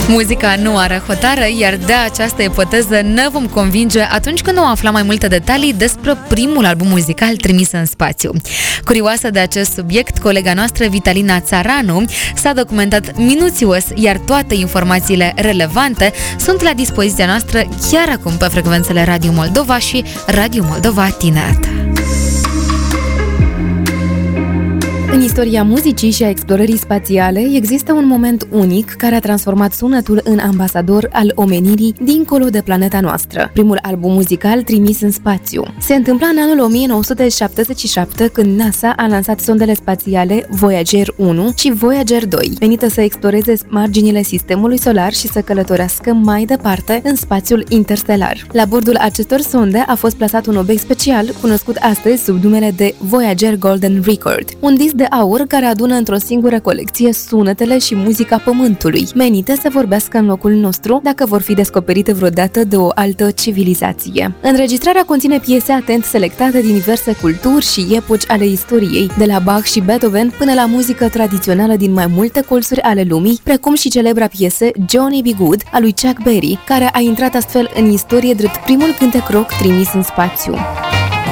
Muzica nu are hotară, iar de această ipoteză ne vom convinge atunci când vom afla mai multe detalii despre primul album muzical trimis în spațiu. Curioasă de acest subiect, colega noastră Vitalina Țaranu s-a documentat minuțios, iar toate informațiile relevante sunt la dispoziția noastră chiar acum pe frecvențele Radio Moldova și Radio Moldova Tineret. În istoria muzicii și a explorării spațiale există un moment unic care a transformat sunetul în ambasador al omenirii dincolo de planeta noastră. Primul album muzical trimis în spațiu se întâmpla în anul 1977, când NASA a lansat sondele spațiale Voyager 1 și Voyager 2, menite să exploreze marginile sistemului solar și să călătorească mai departe în spațiul interstelar. La bordul acestor sonde a fost plasat un obiect special, cunoscut astăzi sub numele de Voyager Golden Record, un disc de aur care adună într-o singură colecție sunetele și muzica Pământului, menite să vorbească în locul nostru dacă vor fi descoperite vreodată de o altă civilizație. Înregistrarea conține piese atent selectate din diverse culturi și epoci ale istoriei, de la Bach și Beethoven până la muzică tradițională din mai multe colțuri ale lumii, precum și celebra piesă Johnny B. Good a lui Chuck Berry, care a intrat astfel în istorie drept primul cântec rock trimis în spațiu.